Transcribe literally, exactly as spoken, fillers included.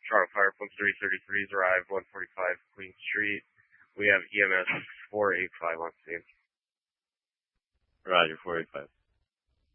Charlotte Fire Pump three thirty-three has arrived, one forty-five Queen Street. We have E M S four eighty-five on scene. Roger, four eighty-five.